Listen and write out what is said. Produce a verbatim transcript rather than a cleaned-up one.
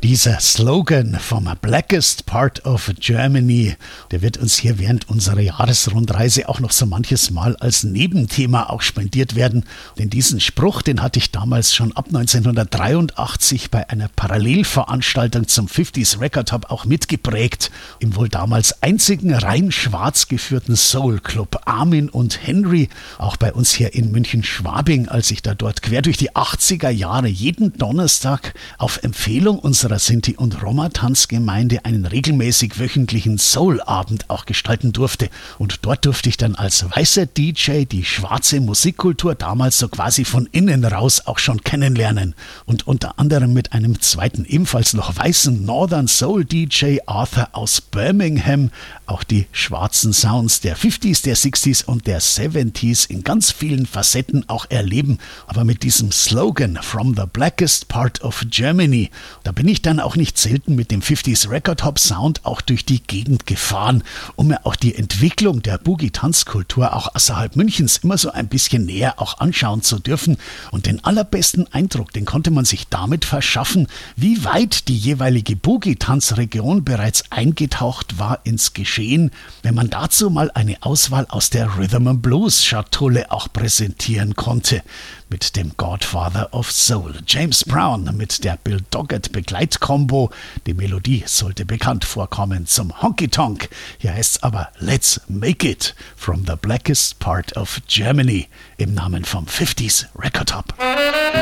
Dieser Slogan vom Blackest Part of Germany, der wird uns hier während unserer Jahresrundreise auch noch so manches Mal als Nebenthema auch spendiert werden. Denn diesen Spruch, den hatte ich damals schon ab neunzehnhundertdreiundachtzig bei einer Parallelveranstaltung zum fünfziger Record Hub auch mitgeprägt. Im wohl damals einzigen rein schwarz geführten Soul Club Armin und Henry, auch bei uns hier in München-Schwabing, als ich da dort quer durch die achtziger Jahre jeden Donnerstag auf Empfehlung unserer Sinti- und Roma-Tanzgemeinde einen regelmäßig wöchentlichen Soul-Abend auch gestalten durfte. Und dort durfte ich dann als weißer D J die schwarze Musikkultur damals so quasi von innen raus auch schon kennenlernen. Und unter anderem mit einem zweiten, ebenfalls noch weißen Northern Soul D J Arthur aus Birmingham auch die schwarzen Sounds der fünfziger, der sechziger und der siebziger in ganz vielen Facetten auch erleben. Aber mit diesem Slogan From the Blackest Part of Germany, da bin ich dann auch nicht selten mit dem fünfziger Record Hop Sound auch durch die Gegend gefahren, um mir auch die Entwicklung der Boogie-Tanzkultur auch außerhalb Münchens immer so ein bisschen näher auch anschauen zu dürfen. Und den allerbesten Eindruck, den konnte man sich damit verschaffen, wie weit die jeweilige Boogie-Tanzregion bereits eingetaucht war ins Geschehen, wenn man dazu mal eine Auswahl aus der Rhythm and Blues Schatulle auch präsentieren konnte. Mit dem Godfather of Soul, James Brown, mit der Bill Doggett Begleitkombo. Die Melodie sollte bekannt vorkommen zum Honky Tonk. Hier heißt's aber Let's Make It from the Blackest Part of Germany im Namen vom fünfziger Record Hub.